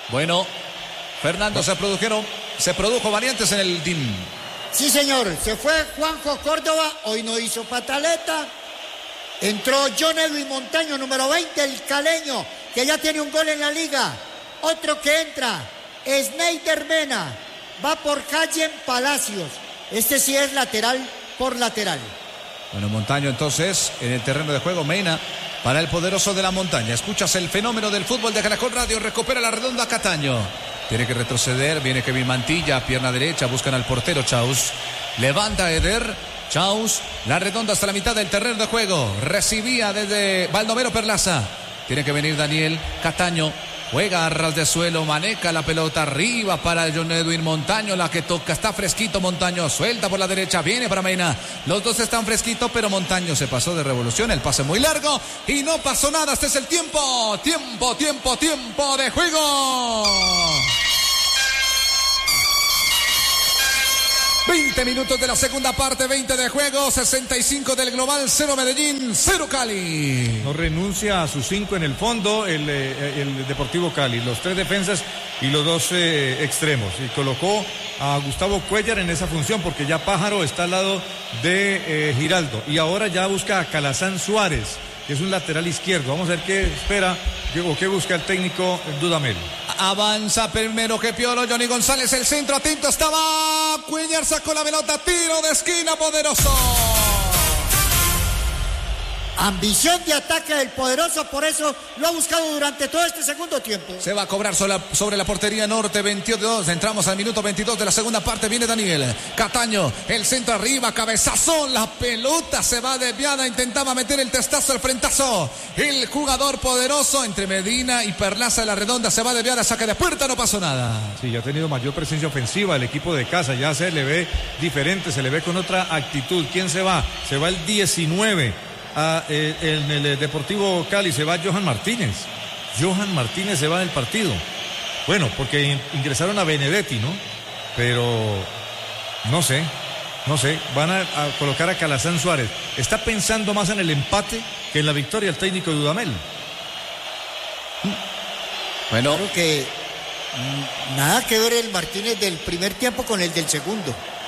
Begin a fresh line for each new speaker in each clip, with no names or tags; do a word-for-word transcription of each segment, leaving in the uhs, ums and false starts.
Bueno, Fernando, se produjeron, se produjo variantes en el team.
Sí, señor, se fue Juanjo Córdoba, hoy no hizo pataleta. Entró John Edwin Montaño, número veinte, el caleño, que ya tiene un gol en la liga. Otro que entra, Sneider Mena, va por Calle Palacios. Este sí es lateral por lateral.
Bueno, Montaño entonces en el terreno de juego, Mena para el poderoso de la montaña. Escuchas el fenómeno del fútbol de Caracol Radio. Recupera la redonda Cataño. Tiene que retroceder. Viene Kevin Mantilla, pierna derecha. Buscan al portero Chaus. Levanta Eder. Chaus. La redonda hasta la mitad del terreno de juego. Recibía desde Baldomero Perlaza. Tiene que venir Daniel Cataño. Juega a ras de suelo, maneja la pelota arriba para John Edwin Montaño, la que toca, está fresquito Montaño, suelta por la derecha, viene para Mena, los dos están fresquitos, pero Montaño se pasó de revolución, el pase muy largo y no pasó nada, este es el tiempo, tiempo, tiempo, tiempo de juego. veinte minutos de la segunda parte, veinte de juego, sesenta y cinco del global, cero Medellín, cero Cali.
No renuncia a sus cinco en el fondo el, el Deportivo Cali, los tres defensas y los dos eh, extremos. Y colocó a Gustavo Cuéllar en esa función porque ya Pájaro está al lado de eh, Giraldo. Y ahora ya busca a Calazán Suárez, que es un lateral izquierdo. Vamos a ver qué espera o qué busca el técnico Dudamel.
Avanza primero que Piolo, Johnny González, el centro, atento estaba Cuéllar, sacó la pelota, tiro de esquina poderoso.
Ambición de ataque del poderoso, por eso lo ha buscado durante todo este segundo tiempo.
Se va a cobrar sobre la, sobre la portería norte, veintidós, entramos al minuto veintidós de la segunda parte, viene Daniel Cataño, el centro arriba, cabezazo, la pelota se va desviada, intentaba meter el testazo, el frentazo, el jugador poderoso entre Medina y Perlaza de la redonda, se va desviada, saque de puerta, no pasó nada.
Sí, ya ha tenido mayor presencia ofensiva el equipo de casa, ya se le ve diferente, se le ve con otra actitud. ¿Quién se va? Se va el diecinueve. Ah, eh, en el Deportivo Cali se va Johan Martínez. Johan Martínez se va del partido. Bueno, porque in- ingresaron a Benedetti, ¿no? Pero no sé, no sé. Van a, a colocar a Calazán Suárez. Está pensando más en el empate que en la victoria el técnico de Dudamel.
Bueno, creo que mm, nada que ver el Martínez del primer tiempo con el del segundo.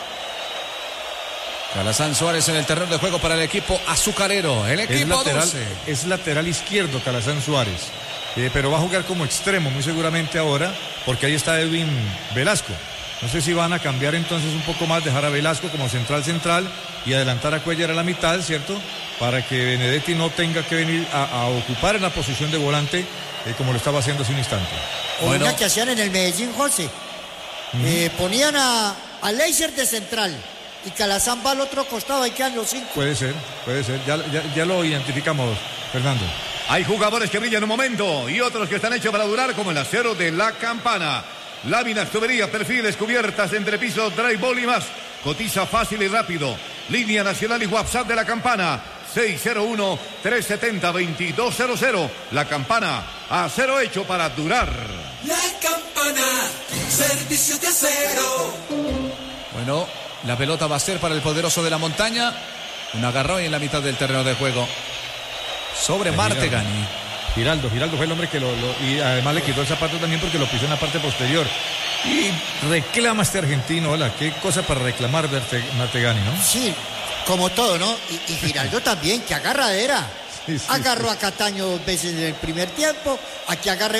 Calazán Suárez en el terreno de juego para el equipo azucarero. El equipo
es lateral,
doce.
es lateral izquierdo Calazán Suárez. Eh, pero va a jugar como extremo muy seguramente ahora, porque ahí está Edwin Velasco. No sé si van a cambiar entonces un poco más, dejar a Velasco como central central y adelantar a Cuéllar a la mitad, ¿cierto? Para que Benedetti no tenga que venir a, a ocupar en la posición de volante eh, como lo estaba haciendo hace un instante.
O bueno, una que hacían en el Medellín, José. Uh-huh. Eh, ponían a, a Leiser de central y Calazán va al otro costado, ahí quedan los cinco.
Puede ser, puede ser, ya, ya, ya lo identificamos, Fernando.
Hay jugadores que brillan un momento y otros que están hechos para durar, como el acero de La Campana. Láminas, tuberías, perfiles, cubiertas, entrepisos, drywall y más. Cotiza fácil y rápido. Línea nacional y WhatsApp de La Campana. seis cero uno, tres siete cero, dos dos cero cero. La Campana, acero hecho para durar.
La Campana, servicio de acero.
Bueno, la pelota va a ser para el poderoso de la montaña. Un agarrón en la mitad del terreno de juego. Sobre Martegani.
Giraldo, Giraldo fue el hombre que lo, lo... Y además le quitó el zapato también porque lo pisó en la parte posterior. Y reclama este argentino, hola, qué cosa para reclamar Martegani, ¿no?
Sí, como todo, ¿no? Y, y Giraldo también, que agarradera. Sí, sí, agarró sí. a Cataño dos veces en el primer tiempo, aquí agarre...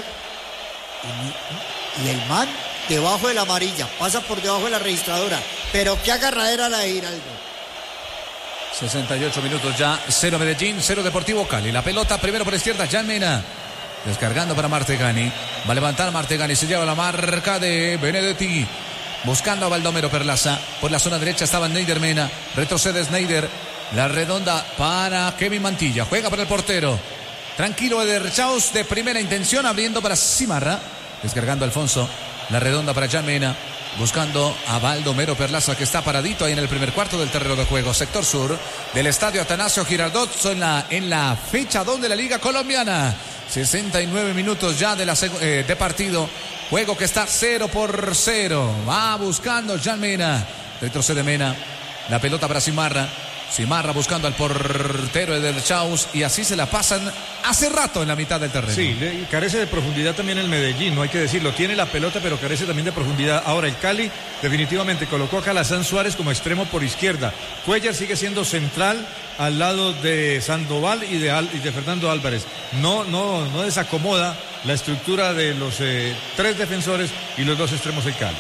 Y, y el man debajo de la amarilla, pasa por debajo de la registradora. Pero qué agarradera la de Giraldo.
sesenta y ocho minutos ya, cero Medellín, cero Deportivo Cali. La pelota primero por izquierda, Jan Mena. Descargando para Martegani. Va a levantar Martegani, se lleva la marca de Benedetti. Buscando a Baldomero Perlaza. Por la zona derecha estaba Sneider Mena. Retrocede Sneider. La redonda para Kevin Mantilla. Juega para el portero. Tranquilo Eder Chaus de primera intención, abriendo para Cimarra. Descargando Alfonso. La redonda para Jan Mena. Buscando a Baldomero Perlaza, que está paradito ahí en el primer cuarto del terreno de juego, sector sur del estadio Atanasio Girardot, en la, en la fecha dos de la Liga Colombiana. sesenta y nueve minutos ya de, la, eh, de partido. Juego que está cero por cero. Va buscando Jan Mena. Retrocede Mena. La pelota para Cimarra. Cimarra buscando al portero del Chaus y así se la pasan hace rato en la mitad del terreno.
Sí, le, carece de profundidad también el Medellín, no hay que decirlo. Tiene la pelota, pero carece también de profundidad. Ahora, el Cali definitivamente colocó a Calazán Suárez como extremo por izquierda. Cuellar sigue siendo central al lado de Sandoval y de, Al, y de Fernando Álvarez. No, no, no desacomoda la estructura de los eh, tres defensores y los dos extremos del Cali.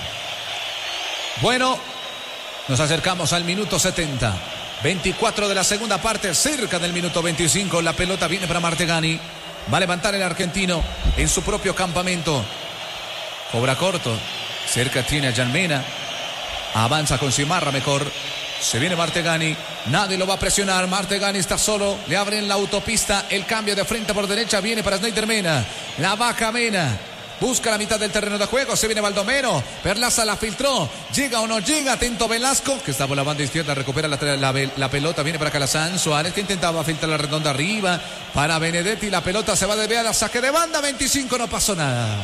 Bueno, nos acercamos al minuto setenta. veinticuatro de la segunda parte, cerca del minuto veinticinco. La pelota viene para Martegani. Va a levantar el argentino en su propio campamento. Cobra corto. Cerca tiene a Janmena. Avanza con Cimarra mejor. Se viene Martegani. Nadie lo va a presionar. Martegani está solo. Le abren la autopista. El cambio de frente por derecha viene para Snyder Mena. La baja Mena. Busca la mitad del terreno de juego. Se viene Baldomero. Perlaza la filtró. Llega o no llega. Atento Velasco, que está por la banda izquierda. Recupera la, la, la pelota. Viene para Calazán. Suárez, que intentaba filtrar la redonda arriba. Para Benedetti. La pelota se va a desviar. La saque de banda. veinticinco. No pasó nada.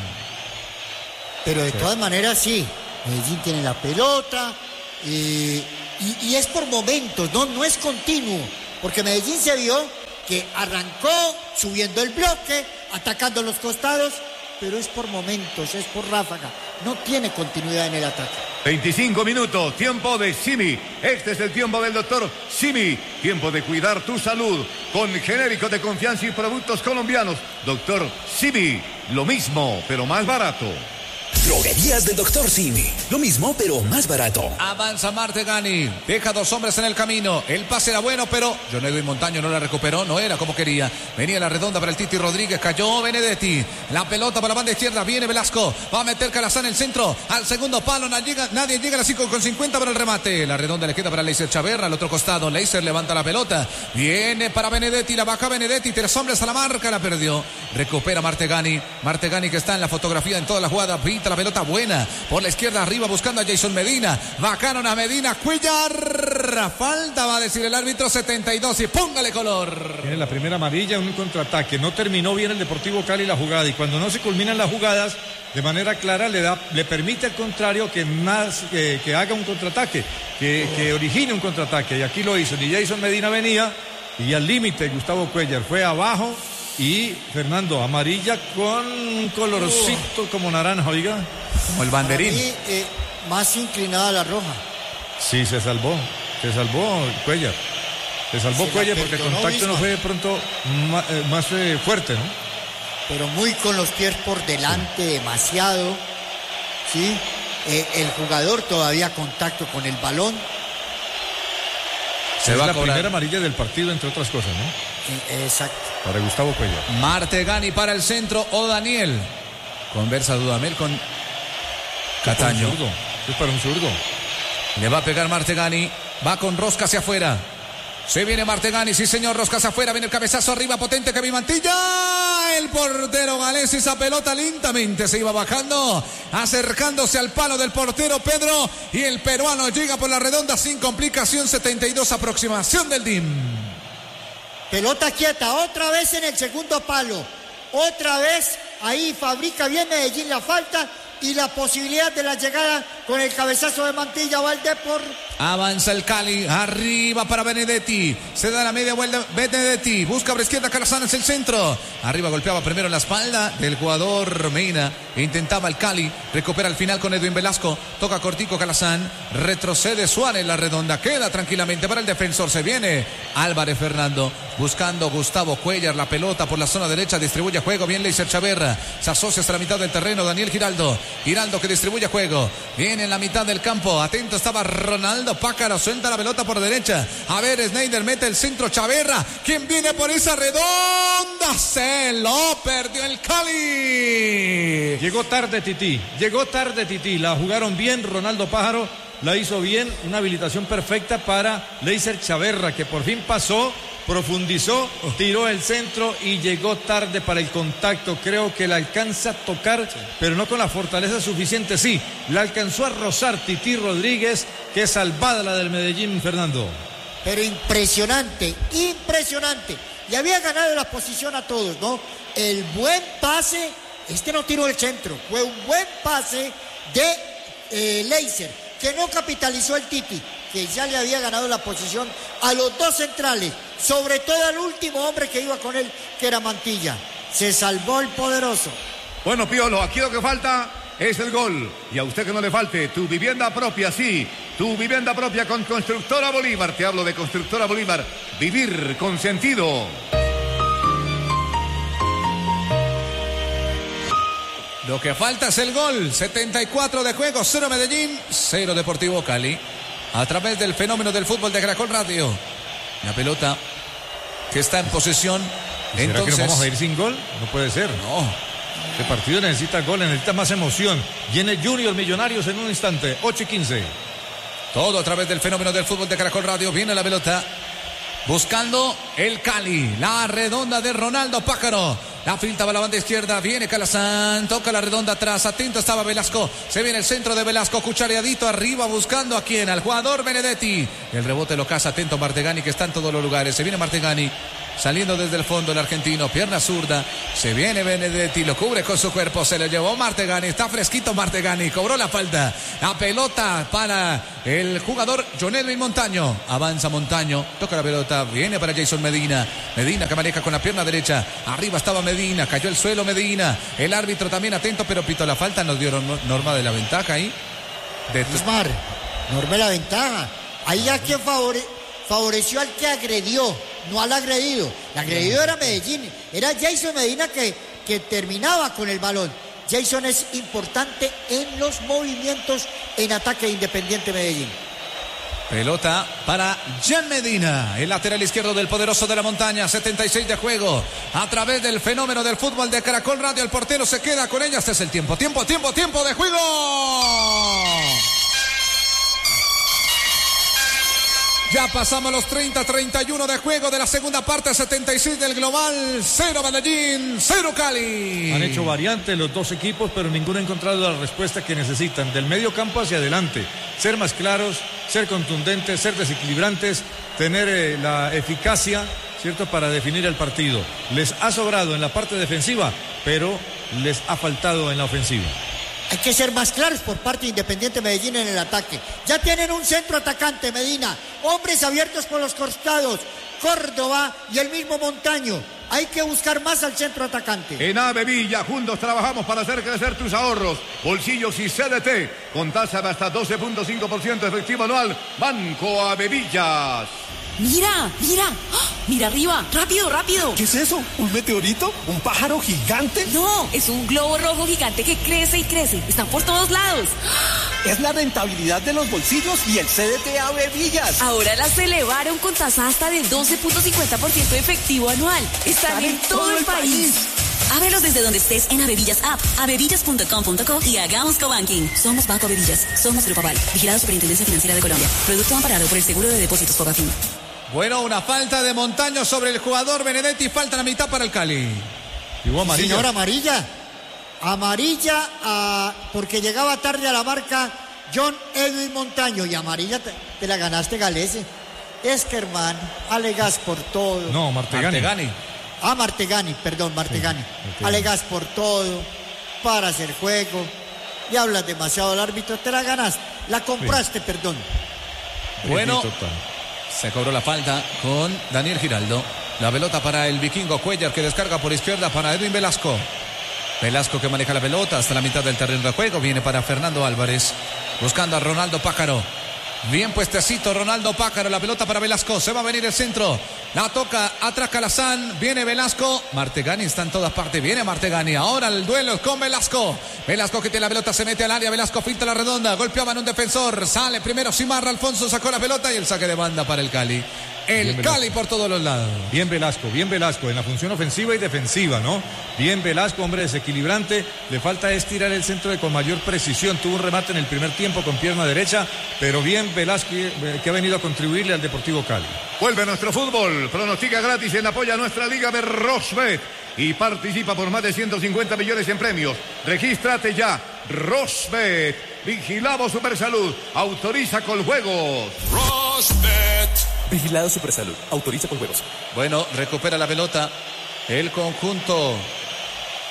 Pero de todas maneras, sí. Medellín tiene la pelota. Y, y, y es por momentos. No, no es continuo. Porque Medellín se vio que arrancó subiendo el bloque. Atacando los costados. Pero es por momentos, es por ráfaga. No tiene continuidad en el ataque.
veinticinco minutos, tiempo de Simi. Este es el tiempo del doctor Simi. Tiempo de cuidar tu salud con genéricos de confianza y productos colombianos. Doctor Simi, lo mismo, pero más barato.
Droguerías del doctor Simi. Lo mismo, pero más barato.
Avanza Martegani. Deja dos hombres en el camino. El pase era bueno, pero John Edwin Montaño no la recuperó. No era como quería. Venía la redonda para el Titi Rodríguez. Cayó Benedetti. La pelota para la banda izquierda. Viene Velasco. Va a meter Calazán en el centro. Al segundo palo. Nadie llega, nadie llega a las cinco con cincuenta para el remate. La redonda le queda para Leiser Chaverra. Al otro costado. Leiser levanta la pelota. Viene para Benedetti. La baja Benedetti. Tres hombres a la marca. La perdió. Recupera Martegani. Martegani que está en la fotografía en toda la jugada. La pelota buena por la izquierda arriba buscando a Jason Medina. Bajaron a Medina. Cuellar. Falta va a decir el árbitro. setenta y dos y póngale color.
Tiene la primera amarilla, un contraataque. No terminó bien el Deportivo Cali la jugada y cuando no se culminan las jugadas de manera clara le da, le permite al contrario que, más, que, que haga un contraataque, que, que origine un contraataque y aquí lo hizo. Y Jason Medina venía y al límite Gustavo Cuellar fue abajo. Y Fernando, amarilla con un colorcito uh. como naranja, oiga.
Como el banderín.
Y eh, más inclinada a la roja.
Sí, se salvó. Se salvó Cuellar. Se salvó se Cuellar porque el contacto misma. no fue de pronto más, eh, más eh, fuerte, ¿no?
Pero muy con los pies por delante, sí. demasiado. Sí. Eh, el jugador todavía contacto con el balón.
Se es va la primera amarilla del partido, entre otras cosas, ¿no?
Exacto.
Para Gustavo Cuellar.
Martegani para el centro o Daniel. Conversa Dudamel con Cataño.
Es para un zurdo. Es para un zurdo.
Le va a pegar Martegani. Va con rosca hacia afuera. Se viene Martegani, sí señor, rosca hacia afuera. Viene el cabezazo arriba potente que vi Mantilla. El portero galés, esa pelota lentamente se iba bajando, acercándose al palo del portero Pedro. Y el peruano llega por la redonda sin complicación. setenta y dos aproximación del D I M.
Pelota quieta, otra vez en el segundo palo. Otra vez ahí fabrica bien Medellín la falta y la posibilidad de la llegada con el cabezazo de Mantilla Valdepor.
Avanza el Cali, arriba para Benedetti. Se da la media vuelta Benedetti. Busca por izquierda Calazán, es el centro. Arriba golpeaba primero en la espalda del jugador Mena. Intentaba el Cali, recupera al final con Edwin Velasco. Toca cortico Calazán, retrocede Suárez la redonda. Queda tranquilamente para el defensor. Se viene Álvarez Fernando. Buscando Gustavo Cuellar, la pelota por la zona derecha. Distribuye juego, bien Leiser Chaverra. Se asocia hasta la mitad del terreno Daniel Giraldo. Giraldo que distribuye juego. Viene en la mitad del campo. Atento estaba Ronaldo Pácaro. Suelta la pelota por derecha. A ver, Snyder mete el centro. Chaverra. ¿Quién viene por esa redonda? Se lo perdió el Cali.
Llegó tarde Tití. Llegó tarde Tití. La jugaron bien. Ronaldo Pájaro la hizo bien. Una habilitación perfecta para Leiser Chaverra, que por fin pasó. Profundizó, tiró el centro y llegó tarde para el contacto. Creo que la alcanza a tocar, sí. pero no con la fortaleza suficiente. Sí, la alcanzó a rozar Tití Rodríguez. Qué salvada la del Medellín, Fernando.
Pero impresionante, impresionante. Y había ganado la posición a todos, ¿no? El buen pase, este no tiró el centro, fue un buen pase de eh, Leiser, que no capitalizó el Titi. que ya le había ganado la posición a los dos centrales, sobre todo al último hombre que iba con él, que era Mantilla. Se salvó el poderoso.
Bueno, Piolo, aquí lo que falta es el gol. Y a usted que no le falte tu vivienda propia, sí, tu vivienda propia con Constructora Bolívar. Te hablo de Constructora Bolívar. Vivir con sentido.
Lo que falta es el gol. setenta y cuatro de juego, cero Medellín, cero Deportivo Cali. A través del fenómeno del fútbol de Caracol Radio. La pelota que está en posesión.
¿Será
Entonces,
que nos vamos a ir sin gol? No puede ser.
No.
Este partido necesita gol, necesita más emoción. Viene Junior Millonarios en un instante, ocho y quince.
Todo a través del fenómeno del fútbol de Caracol Radio. Viene la pelota. Buscando el Cali. La redonda de Ronaldo Pájaro. La finta va a la banda izquierda. Viene Calazán. Toca la redonda atrás. Atento estaba Velasco. Se viene el centro de Velasco. Cuchareadito arriba. Buscando a quién. Al jugador Benedetti. El rebote lo caza. Atento Martegani, que está en todos los lugares. Se viene Martegani. Saliendo desde el fondo el argentino, pierna zurda, se viene Benedetti, lo cubre con su cuerpo, se lo llevó Martegani, está fresquito Martegani, cobró la falta, la pelota para el jugador John Edwin Montaño, avanza Montaño, toca la pelota, viene para Jason Medina, Medina que maneja con la pierna derecha, arriba estaba Medina, cayó el suelo Medina, el árbitro también atento, pero pitó la falta, nos dieron norma de la ventaja ahí.
De Ismar, norma de la ventaja, ahí a quien favore... favoreció al que agredió, no al agredido. El agredido era Medellín, era Jason Medina que, que terminaba con el balón. Jason es importante en los movimientos en ataque de Independiente Medellín.
Pelota para Jan Medina, el lateral izquierdo del poderoso de la montaña, setenta y seis de juego. A través del fenómeno del fútbol de Caracol Radio, el portero se queda con ella. Este es el tiempo, tiempo, tiempo, tiempo de juego. Ya pasamos los treinta, treinta y uno de juego de la segunda parte, setenta y seis del global, cero Medellín, cero Cali.
Han hecho variantes los dos equipos, pero ninguno ha encontrado la respuesta que necesitan. Del medio campo hacia adelante, ser más claros, ser contundentes, ser desequilibrantes, tener eh, la eficacia, ¿cierto?, para definir el partido. Les ha sobrado en la parte defensiva, pero les ha faltado en la ofensiva.
Hay que ser más claros por parte de Independiente Medellín en el ataque. Ya tienen un centro atacante, Medina. Hombres abiertos por los costados. Córdoba y el mismo Montaño. Hay que buscar más al centro atacante.
En Avevilla, juntos trabajamos para hacer crecer tus ahorros. Bolsillos y C D T. Con tasa de hasta doce punto cinco por ciento efectivo anual. Banco Avevillas.
Mira, mira, ¡oh! Mira arriba, rápido, rápido.
¿Qué es eso? ¿Un meteorito? ¿Un pájaro gigante?
No, es un globo rojo gigante que crece y crece. Están por todos lados.
Es la rentabilidad de los bolsillos y el C D T Avevillas.
Ahora las elevaron con tasa hasta del doce punto cincuenta por ciento efectivo anual. Están, Están en, en todo, todo el país. país. Ábrelos desde donde estés en Avevillas App, avevillas punto com punto co y hagamos cobanking. Somos Banco Avevillas, somos Grupo Aval, vigilado Superintendencia Financiera de Colombia. Producto amparado por el Seguro de Depósitos Fogafín.
Bueno, una falta de Montaño sobre el jugador Benedetti, falta la mitad para el Cali.
Y hubo amarilla.
Señor, amarilla. Amarilla a, porque llegaba tarde a la marca John Edwin Montaño. Y amarilla te, te la ganaste, Galese. Es que, hermano, alegas por todo.
No, Martegani.
Martegani.
Ah, Martegani, perdón, Martegani. Sí, Martegani. Alegas por todo, para hacer juego. Y hablas demasiado al árbitro, te la ganaste. La compraste, sí. Perdón.
Bueno, se cobró la falta con Daniel Giraldo. La pelota para el vikingo Cuellar, que descarga por izquierda para Edwin Velasco. Velasco que maneja la pelota hasta la mitad del terreno de juego. Viene para Fernando Álvarez, buscando a Ronaldo Pájaro. Bien puestecito Ronaldo Pájaro, la pelota para Velasco, se va a venir el centro, la toca atrás Calazán, viene Velasco, Martegani está en todas partes, viene Martegani, ahora el duelo con Velasco, Velasco que tiene la pelota, se mete al área, Velasco finta la redonda, golpeaban un defensor, sale primero Simarra, Alfonso sacó la pelota y el saque de banda para el Cali. El Cali por todos los lados.
Bien Velasco, bien Velasco en la función ofensiva y defensiva, ¿no? Bien Velasco, hombre desequilibrante. Le falta estirar el centro de con mayor precisión. Tuvo un remate en el primer tiempo con pierna derecha, pero bien Velasco que ha venido a contribuirle al Deportivo Cali.
Vuelve nuestro fútbol. Pronostica gratis en apoyo a nuestra liga de Rosbet y participa por más de ciento cincuenta millones en premios. Regístrate ya. Rosbet. Vigilamos Supersalud. Autoriza con juegos.
Rosbet. Vigilado Supersalud. Autoriza con juegos.
Bueno, recupera la pelota el conjunto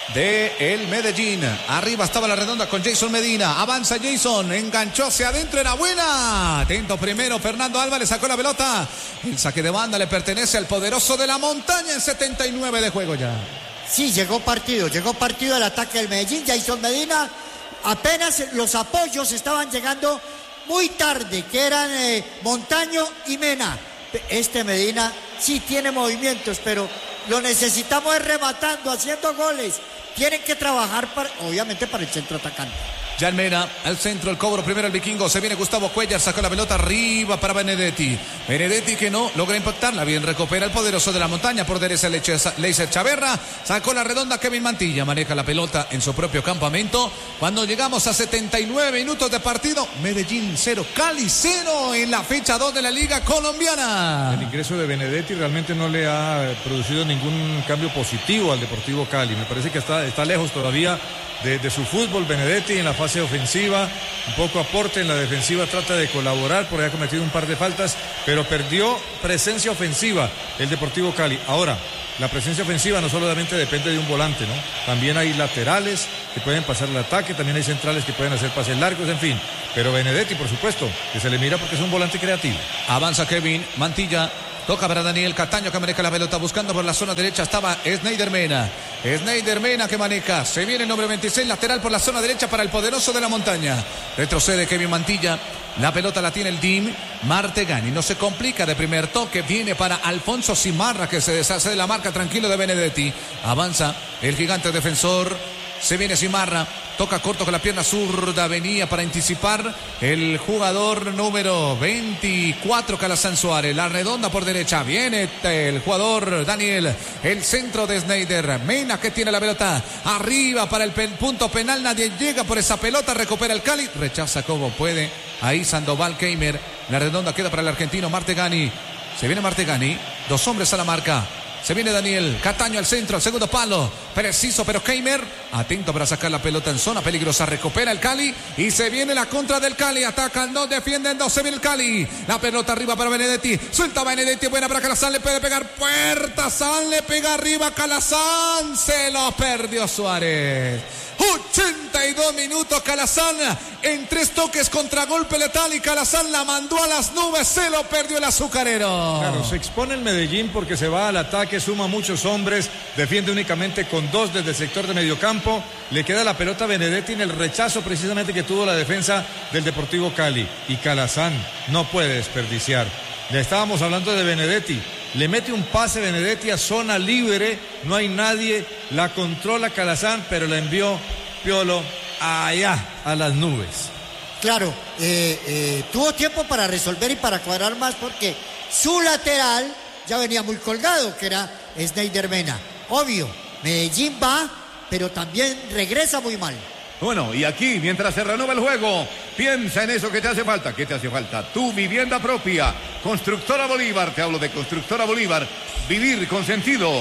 de el Medellín. Arriba estaba la redonda con Jason Medina. Avanza Jason, enganchó hacia adentro, era buena. Atento primero, Fernando Álvarez sacó la pelota. El saque de banda le pertenece al poderoso de la montaña en setenta y nueve de juego ya.
Sí, llegó partido, llegó partido el ataque del Medellín. Jason Medina, apenas los apoyos estaban llegando muy tarde, que eran eh, Montaño y Mena. Este Medina sí tiene movimientos, pero lo necesitamos es rematando, haciendo goles. Tienen que trabajar, para, obviamente, para el centro atacante.
Jan Mena, al centro, el cobro primero el vikingo, se viene Gustavo Cuellar, sacó la pelota arriba para Benedetti. Benedetti que no logra impactarla, bien recupera el poderoso de la montaña, por derecha Leiser Chaverra, sacó la redonda Kevin Mantilla, maneja la pelota en su propio campamento. Cuando llegamos a setenta y nueve minutos de partido, Medellín cero, Cali cero en la fecha dos de la Liga Colombiana.
El ingreso de Benedetti realmente no le ha producido ningún cambio positivo al Deportivo Cali, me parece que está, está lejos todavía De, de su fútbol. Benedetti en la fase ofensiva, un poco aporte en la defensiva, trata de colaborar, por ahí ha cometido un par de faltas, pero perdió presencia ofensiva el Deportivo Cali. Ahora, la presencia ofensiva no solamente depende de un volante, ¿no? También hay laterales que pueden pasar el ataque, también hay centrales que pueden hacer pases largos, en fin. Pero Benedetti, por supuesto, que se le mira porque es un volante creativo.
Avanza Kevin Mantilla. Toca para Daniel Cataño que maneja la pelota buscando por la zona derecha. Estaba Snyder Mena. Snyder Mena que maneja. Se viene el número veintiséis lateral por la zona derecha para el poderoso de la montaña. Retrocede Kevin Mantilla. La pelota la tiene el team. Martegani no se complica de primer toque. Viene para Alfonso Simarra que se deshace de la marca tranquilo de Benedetti. Avanza el gigante defensor. Se viene Simarra, toca corto con la pierna zurda, venía para anticipar el jugador número veinticuatro, Calazán Suárez. La redonda por derecha, viene el jugador Daniel, el centro de Snyder. Mena que tiene la pelota arriba para el pen, punto penal, nadie llega por esa pelota, recupera el Cali, rechaza como puede. Ahí Sandoval Keimer, la redonda queda para el argentino Martegani. Se viene Martegani, dos hombres a la marca. Se viene Daniel Cataño al centro, al segundo palo. Preciso, pero Keimer atento para sacar la pelota en zona peligrosa. Recupera el Cali y se viene la contra del Cali. Atacan dos, defienden dos. Se viene el Cali. La pelota arriba para Benedetti. Suelta Benedetti, buena para Calazán. Le puede pegar Puerta. San le pega arriba Calazán. Se lo perdió Suárez. ochenta y dos minutos Calazán en tres toques, contragolpe letal y Calazán la mandó a las nubes, se lo perdió el azucarero.
Claro, se expone el Medellín porque se va al ataque, suma muchos hombres, defiende únicamente con dos desde el sector de mediocampo, le queda la pelota a Benedetti en el rechazo precisamente que tuvo la defensa del Deportivo Cali y Calazán no puede desperdiciar. Le estábamos hablando de Benedetti. Le mete un pase Benedetti a zona libre, no hay nadie, la controla Calazán, pero la envió Piolo allá, a las nubes.
Claro, eh, eh, tuvo tiempo para resolver y para cuadrar más porque su lateral ya venía muy colgado, que era Snyder Mena. Obvio, Medellín va, pero también regresa muy mal.
Bueno, y aquí, mientras se renueva el juego, piensa en eso que te hace falta. ¿Qué te hace falta? Tu vivienda propia. Constructora Bolívar, te hablo de Constructora Bolívar. Vivir con sentido.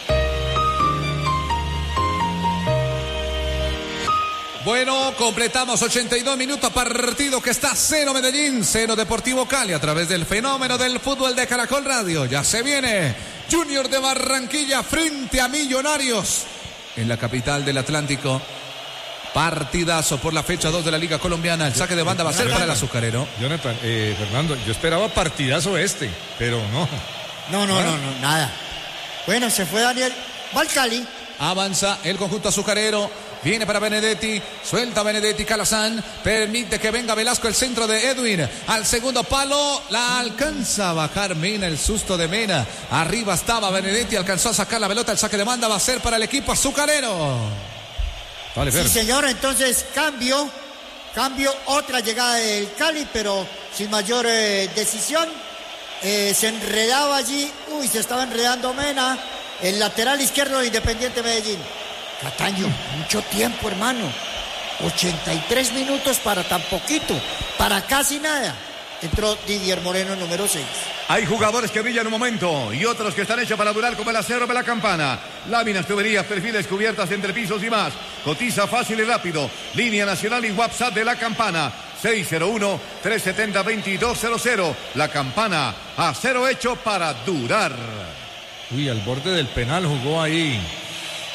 Bueno, completamos ochenta y dos minutos, partido que está cero Medellín, cero Deportivo Cali a través del fenómeno del fútbol de Caracol Radio. Ya se viene Junior de Barranquilla frente a Millonarios en la capital del Atlántico. Partidazo por la fecha dos de la Liga Colombiana. El saque de banda va a ser para el azucarero.
Jonathan, eh, Fernando, yo esperaba partidazo este, pero no.
No, no, no, no, nada. Bueno, se fue Daniel. Va al Cali.
Avanza el conjunto azucarero. Viene para Benedetti, suelta Benedetti, Calazán, permite que venga Velasco, el centro de Edwin, al segundo palo, la alcanza a bajar Mena, el susto de Mena, arriba estaba Benedetti, alcanzó a sacar la pelota, el saque de banda va a ser para el equipo azucarero.
Vale, sí, señor, entonces cambio, cambio, otra llegada del Cali, pero sin mayor eh, decisión, eh, se enredaba allí, uy, se estaba enredando Mena, el lateral izquierdo de Independiente Medellín. Cataño, mucho tiempo, hermano. ochenta y tres minutos para tan poquito, para casi nada. Entró Didier Moreno, número seis.
Hay jugadores que brillan un momento y otros que están hechos para durar como el acero de la campana. Láminas, tuberías, perfiles, cubiertas, entrepisos y más. Cotiza fácil y rápido. Línea nacional y WhatsApp de la campana. seis cero uno, tres siete cero, dos dos cero cero. La campana, acero hecho para durar.
Uy, al borde del penal jugó ahí.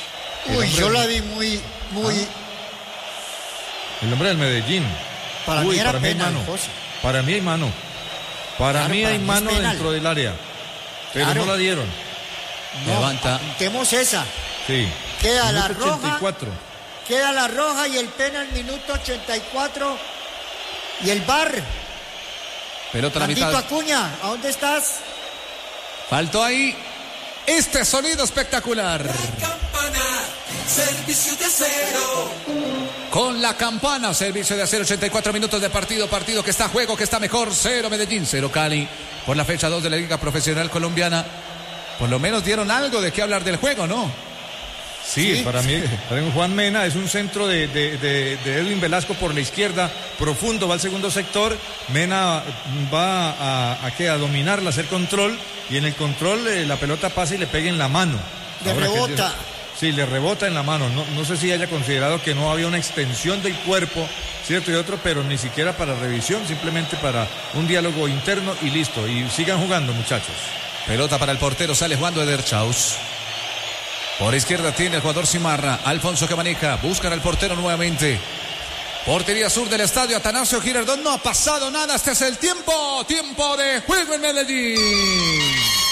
Uy, yo la vi muy, muy...
Ah. El hombre del Medellín.
Para
Uy,
mí era
para mí hay
penal,
mano.
José.
Para mí hay mano. Para
Claro,
mí
para
hay
mí es
mano
penal.
dentro del área. Pero
Claro.
no la dieron.
No,
Levanta.
apuntemos esa.
Sí.
Queda la
Minuto
roja.
ochenta y cuatro.
Queda la roja y el penal minuto ochenta y cuatro. Y el bar.
Pelota a la
Bandito
mitad.
Acuña, ¿a dónde estás?
Faltó ahí este sonido espectacular.
Campana, servicio de acero.
Con la campana, servicio de acero, ochenta y cuatro minutos de partido, partido que está a juego, que está mejor, cero Medellín, cero Cali, por la fecha dos de la Liga Profesional Colombiana. Por lo menos dieron algo de qué hablar del juego, ¿no?
Sí,
Sí.
para mí, para mí Juan Mena es un centro de, de, de, de Edwin Velasco por la izquierda, profundo, va al segundo sector. Mena va a, a, ¿qué? a dominarla, a hacer control, y en el control eh, la pelota pasa y le pega en la mano.
Le
Ahora que-
rebota.
Sí, le rebota en la mano. No, no sé si haya considerado que no había una extensión del cuerpo, cierto y otro, pero ni siquiera para revisión, simplemente para un diálogo interno y listo. Y sigan jugando, muchachos.
Pelota para el portero, sale jugando Eder Chaus. Por izquierda tiene el jugador Cimarra, Alfonso que maneja, buscan al portero nuevamente. Portería sur del estadio, Atanasio Girardot, no ha pasado nada, este es el tiempo, tiempo de juego en Medellín.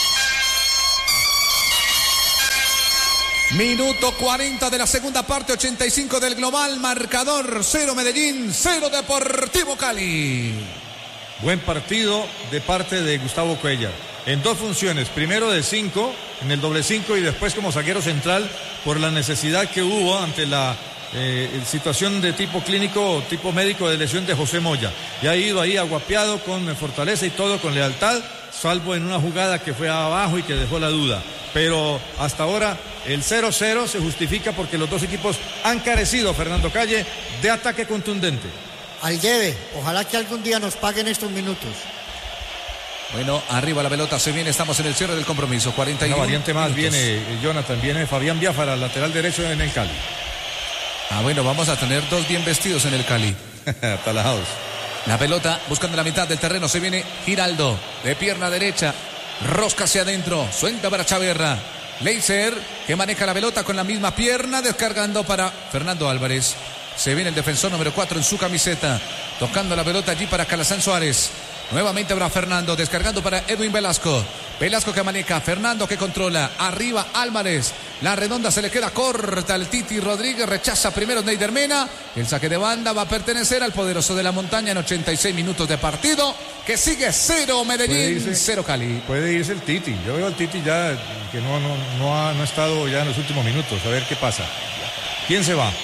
Minuto cuarenta de la segunda parte, ochenta y cinco del global, marcador cero Medellín, cero Deportivo Cali.
Buen partido de parte de Gustavo Cuellar. En dos funciones, primero de cinco, en el doble cinco y después como zaguero central por la necesidad que hubo ante la eh, situación de tipo clínico, tipo médico de lesión de José Moya. Y ha ido ahí aguapeado con fortaleza y todo, con lealtad, salvo en una jugada que fue abajo y que dejó la duda. Pero hasta ahora el cero cero se justifica porque los dos equipos han carecido, Fernando Calle, de ataque contundente.
Al lleve, ojalá que algún día nos paguen estos minutos.
Bueno, arriba la pelota, se viene, estamos en el cierre del compromiso, cuarenta y uno
Una variante más
minutos.
viene, eh, Jonathan, viene Fabián Biafara, lateral derecho en el Cali.
Ah, bueno, vamos a tener dos bien vestidos en el Cali.
Talajados.
La pelota buscando la mitad del terreno, se viene Giraldo, de pierna derecha, rosca hacia adentro, suelta para Chaverra. Leiser, que maneja la pelota con la misma pierna, descargando para Fernando Álvarez. Se viene el defensor número cuatro en su camiseta, tocando la pelota allí para Calazán Suárez. Nuevamente para Fernando, descargando para Edwin Velasco. Velasco que maneja, Fernando que controla. Arriba Álvarez. La redonda se le queda corta al Titi Rodríguez. Rechaza primero Neider Mena. El saque de banda va a pertenecer al poderoso de la montaña en ochenta y seis minutos de partido. Que sigue cero Medellín,
irse-
cero Cali.
Puede irse el Titi. Yo veo al Titi ya que no, no, no, ha, no ha estado ya en los últimos minutos. A ver qué pasa. ¿Quién se va?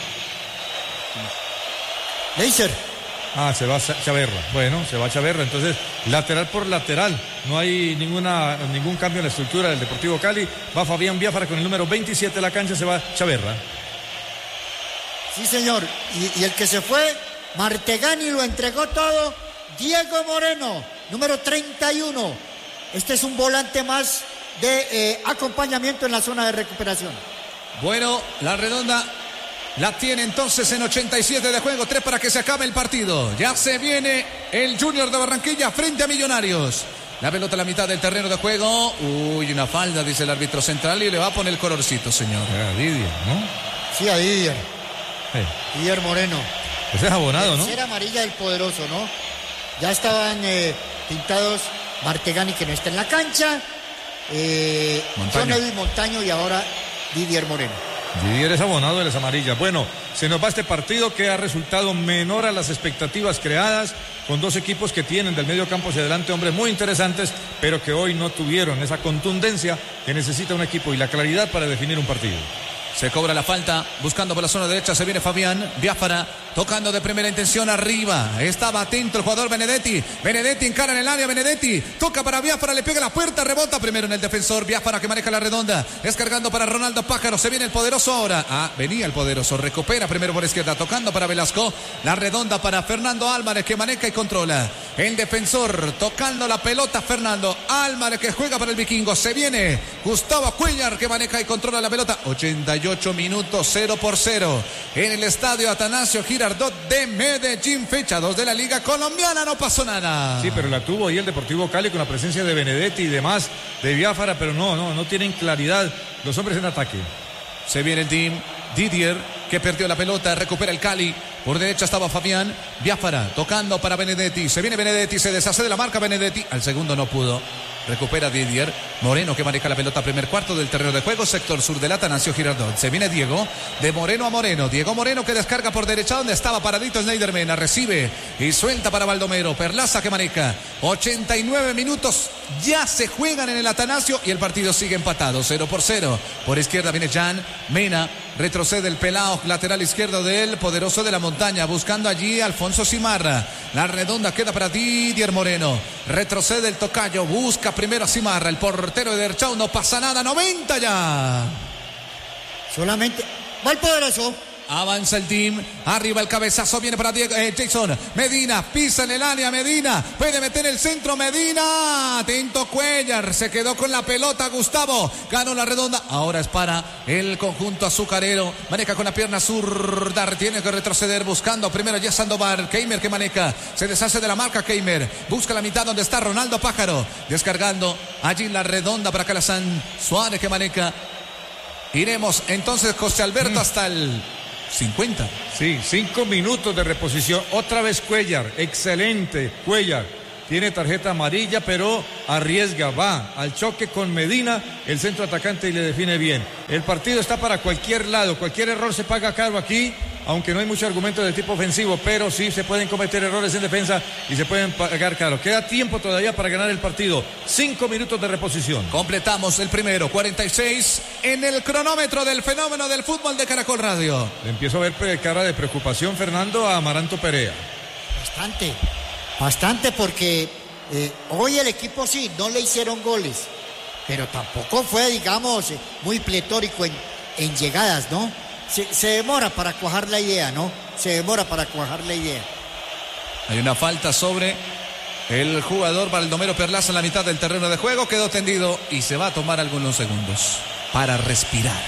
Leiser,
Ah, se va Cha- Chaverra. Bueno, se va Chaverra. Entonces, lateral por lateral. No hay ninguna, ningún cambio en la estructura del Deportivo Cali. Va Fabián Biafara con el número veintisiete de la cancha. Se va Chaverra.
sí señor. Y, y el que se fue, Martegani lo entregó todo. Diego Moreno, número treinta y uno. Este es un volante más de eh, acompañamiento en la zona de recuperación.
Bueno, la redonda la tiene entonces en ochenta y siete de juego, tres para que se acabe el partido. Ya se viene el Junior de Barranquilla frente a Millonarios. La pelota a la mitad del terreno de juego. Uy, una falda, dice el árbitro central, y le va a poner el colorcito, señor.
Ah, Didier, ¿no?
Sí, a Didier.
Eh,
Didier Moreno.
ese es abonado, ¿no?
Tercera amarilla del poderoso, ¿no? Ya estaban eh, pintados Martegani, que no está en la cancha. Eh,
Montaño.
John Edwin Montaño y ahora Didier Moreno.
Didier es abonado de las amarillas. Bueno, se nos va este partido que ha resultado menor a las expectativas creadas, con dos equipos que tienen del medio campo hacia adelante hombres muy interesantes, pero que hoy no tuvieron esa contundencia que necesita un equipo y la claridad para definir un partido.
Se cobra la falta, buscando por la zona derecha, se viene Fabián Biafara, tocando de primera intención arriba. Estaba atento el jugador Benedetti. Benedetti encara en el área, Benedetti toca para Biafara, le pega la puerta, rebota primero en el defensor. Biafara que maneja la redonda, descargando para Ronaldo Pájaro. Se viene el poderoso ahora. Ah, venía el poderoso, recupera primero por izquierda, tocando para Velasco. La redonda para Fernando Álvarez que maneja y controla. El defensor tocando la pelota, Fernando Álvarez que juega para el Vikingo. Se viene Gustavo Cuellar que maneja y controla la pelota. ochenta y ocho minutos, cero por cero. En el estadio Atanasio Girardot de Medellín, fecha dos de la Liga Colombiana. No pasó nada.
Sí, pero la tuvo ahí el Deportivo Cali con la presencia de Benedetti y demás, de Biafara, pero no, no, no tienen claridad los hombres en ataque.
Se viene el team Didier, que perdió la pelota, recupera el Cali. Por derecha estaba Fabián Biafara, tocando para Benedetti. Se viene Benedetti, se deshace de la marca Benedetti. Al segundo no pudo. Recupera Didier. Moreno, que maneja la pelota, primer cuarto del terreno de juego, sector sur del Atanasio Girardot. Se viene Diego, de Moreno a Moreno. Diego Moreno, que descarga por derecha donde estaba paradito Snyder Mena. Recibe y suelta para Baldomero. Perlaza, que maneja. ochenta y nueve minutos ya se juegan en el Atanasio y el partido sigue empatado, cero por cero. Por izquierda viene Jan Mena. Retrocede el pelao, lateral izquierdo del poderoso de la montaña, buscando allí a Alfonso Simarra. La redonda queda para Didier Moreno. Retrocede el tocayo, busca primero a Simarra. El portero de Derchau, no pasa nada, noventa ya.
Solamente va el poderoso.
Avanza el team, arriba el cabezazo, viene para Diego, eh, Jason Medina, pisa en el área, Medina, puede meter el centro, Medina, atento Cuellar, se quedó con la pelota Gustavo, ganó la redonda, ahora es para el conjunto azucarero, maneja con la pierna zurda, tiene que retroceder buscando primero ya Sandoval, Keimer que maneja, se deshace de la marca Keimer, busca la mitad donde está Ronaldo Pájaro, descargando allí la redonda para Calazán, Suárez que maneja, iremos entonces José Alberto mm. hasta el cincuenta.
Sí, cinco minutos de reposición. Otra vez Cuellar. Excelente Cuellar. Tiene tarjeta amarilla, pero arriesga, va al choque con Medina, el centro atacante, y le define bien. El partido está para cualquier lado. Cualquier error se paga caro aquí, aunque no hay mucho argumento de tipo ofensivo, pero sí se pueden cometer errores en defensa y se pueden pagar caro. Queda tiempo todavía para ganar el partido. Cinco minutos de reposición.
Completamos el primero, cuarenta y seis en el cronómetro del fenómeno del fútbol de Caracol Radio.
Le empiezo a ver cara de preocupación, Fernando, a Amaranto Perea.
Bastante, bastante porque eh, hoy el equipo sí, no le hicieron goles, pero tampoco fue, digamos, muy pletórico en, en llegadas, ¿no? Se, se demora para cuajar la idea, ¿no? Se demora para cuajar la idea.
Hay una falta sobre el jugador Baldomero Perlaza en la mitad del terreno de juego. Quedó tendido y se va a tomar algunos segundos para respirar.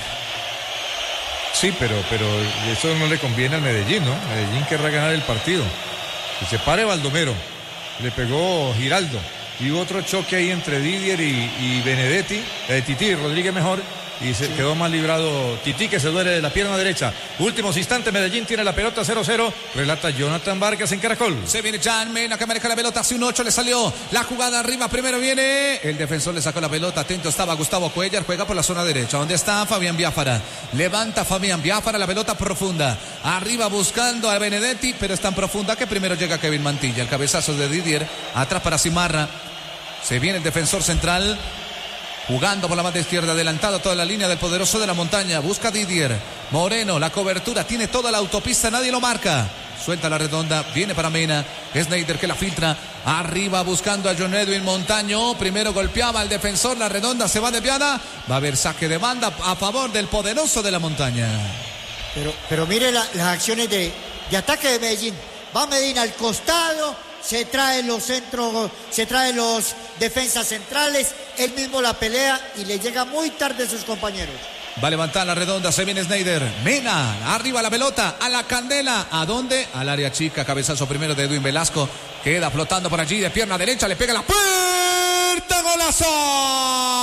Sí, pero, pero eso no le conviene al Medellín, ¿no? Medellín querrá ganar el partido. Que se pare Baldomero. Le pegó Giraldo. Y hubo otro choque ahí entre Didier y, y Benedetti. Eh, Titi Rodríguez mejor. Y se sí. quedó mal librado Titi, que se duele de la pierna derecha. Últimos instantes, Medellín tiene la pelota cero cero. Relata Jonathan Vargas en Caracol.
Se viene Jan Mena, que maneja la pelota. Hace un ocho, le salió la jugada arriba. Primero viene el defensor, le sacó la pelota. Atento estaba Gustavo Cuellar. Juega por la zona derecha. ¿Dónde está Fabián Biafara? Levanta Fabián Biafara, la pelota profunda. Arriba buscando a Benedetti, pero es tan profunda que primero llega Kevin Mantilla. El cabezazo de Didier. Atrás para Simarra. Se viene el defensor central. Jugando por la banda izquierda, adelantado toda la línea del poderoso de la montaña. Busca Didier. Moreno, la cobertura, tiene toda la autopista, nadie lo marca. Suelta la redonda, viene para Mena. Snyder que la filtra. Arriba buscando a John Edwin Montaño. Primero golpeaba al defensor, la redonda se va desviada. Va a haber saque de banda a favor del poderoso de la montaña.
Pero, pero mire la, las acciones de, de ataque de Medellín. Va Medina al costado. Se traen los centros, se traen los defensas centrales, él mismo la pelea y le llega muy tarde a sus compañeros.
Va a levantar la redonda, se viene Snyder. Mena, arriba la pelota, a la candela. ¿A dónde? Al área chica, cabezazo primero de Edwin Velasco. Queda flotando por allí de pierna derecha, le pega la puerta, golazo.